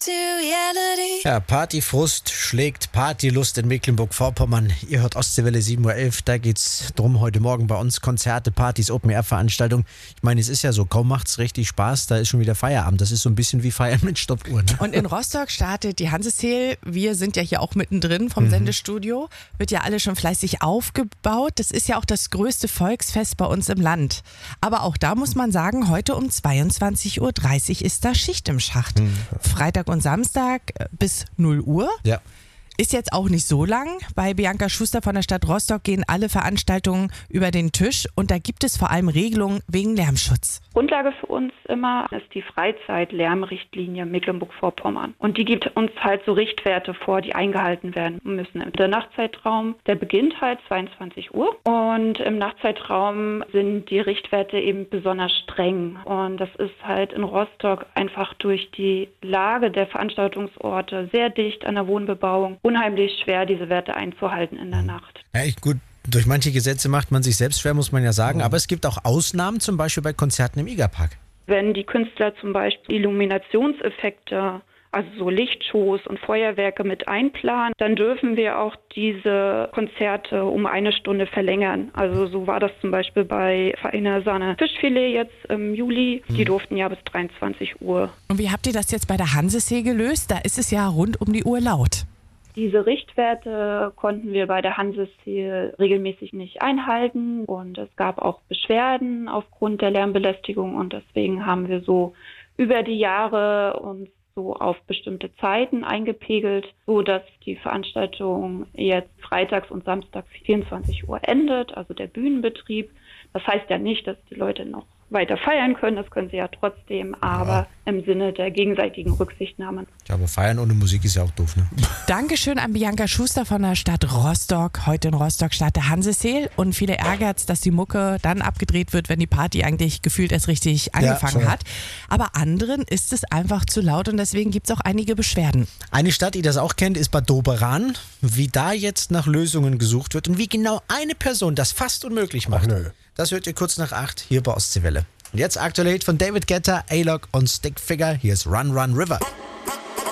Ja, Partyfrust schlägt Partylust in Mecklenburg-Vorpommern. Ihr hört Ostseewelle 7.11 Uhr. Da geht's drum heute Morgen bei uns. Konzerte, Partys, Open-Air-Veranstaltungen. Ich meine, es ist ja so, kaum macht's richtig Spaß, da ist schon wieder Feierabend. Das ist so ein bisschen wie Feiern mit Stoppuhr. Ne? Und in Rostock startet die Hanseseel. Wir sind ja hier auch mittendrin vom Sendestudio. Wird ja alle schon fleißig aufgebaut. Das ist ja auch das größte Volksfest bei uns im Land. Aber auch da muss man sagen, heute um 22.30 Uhr ist da Schicht im Schacht. Freitag und Samstag bis 0 Uhr. Ja. Ist jetzt auch nicht so lang. Bei Bianca Schuster von der Stadt Rostock gehen alle Veranstaltungen über den Tisch und da gibt es vor allem Regelungen wegen Lärmschutz. Grundlage für uns immer ist die Freizeit-Lärmrichtlinie Mecklenburg-Vorpommern. Und die gibt uns halt so Richtwerte vor, die eingehalten werden müssen. Der Nachtzeitraum, der beginnt halt 22 Uhr und im Nachtzeitraum sind die Richtwerte eben besonders streng. Und das ist halt in Rostock einfach durch die Lage der Veranstaltungsorte sehr dicht an der Wohnbebauung unheimlich schwer, diese Werte einzuhalten in der Nacht. Ja, gut. Durch manche Gesetze macht man sich selbst schwer, muss man ja sagen. Aber es gibt auch Ausnahmen, zum Beispiel bei Konzerten im IGA-Park. Wenn die Künstler zum Beispiel Illuminationseffekte, also so Lichtshows und Feuerwerke mit einplanen, dann dürfen wir auch diese Konzerte um 1 Stunde verlängern. Also so war das zum Beispiel bei Feine Sahne Fischfilet jetzt im Juli. Die durften ja bis 23 Uhr. Und wie habt ihr das jetzt bei der Hansesee gelöst? Da ist es ja rund um die Uhr laut. Diese Richtwerte konnten wir bei der Hansesee regelmäßig nicht einhalten und es gab auch Beschwerden aufgrund der Lärmbelästigung und deswegen haben wir so über die Jahre uns so auf bestimmte Zeiten eingepegelt, so dass die Veranstaltung jetzt freitags und samstags 24 Uhr endet, also der Bühnenbetrieb. Das heißt ja nicht, dass die Leute noch weiter feiern können, das können sie ja trotzdem, aber im Sinne der gegenseitigen Rücksichtnahme. Ja, aber feiern ohne Musik ist ja auch doof, ne? Dankeschön an Bianca Schuster von der Stadt Rostock. Heute in Rostock startet der Hanseseel und viele ärgert's, dass die Mucke dann abgedreht wird, wenn die Party eigentlich gefühlt erst richtig angefangen hat. Aber anderen ist es einfach zu laut und deswegen gibt's auch einige Beschwerden. Eine Stadt, die das auch kennt, ist Bad Doberan. Wie da jetzt nach Lösungen gesucht wird und wie genau eine Person das fast unmöglich macht. Das hört ihr kurz nach 8 hier bei Ostseewelle. Und jetzt aktuell Hit von David Guetta, A-Log und Stickfigure. Hier ist Run Run River.